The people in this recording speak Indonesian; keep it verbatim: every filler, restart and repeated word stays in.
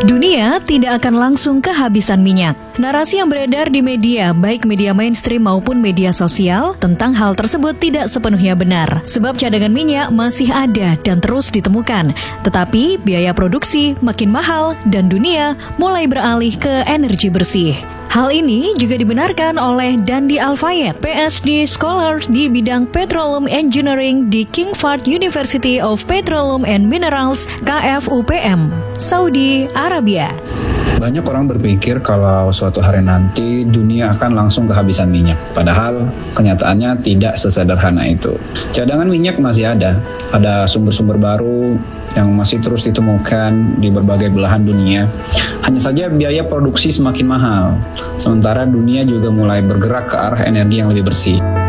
Dunia tidak akan langsung kehabisan minyak. Narasi yang beredar di media, baik media mainstream maupun media sosial, tentang hal tersebut tidak sepenuhnya benar. Sebab cadangan minyak masih ada dan terus ditemukan. Tetapi biaya produksi makin mahal dan dunia mulai beralih ke energi bersih. Hal ini juga dibenarkan oleh Dandi Al-Fayed, P H D Scholar di bidang Petroleum Engineering di King Fahd University of Petroleum and Minerals, K F U P M, Saudi Arabia. Banyak orang berpikir kalau suatu hari nanti dunia akan langsung kehabisan minyak. Padahal kenyataannya tidak sesederhana itu. Cadangan minyak masih ada. Ada sumber-sumber baru yang masih terus ditemukan di berbagai belahan dunia. Hanya saja biaya produksi semakin mahal. Sementara dunia juga mulai bergerak ke arah energi yang lebih bersih.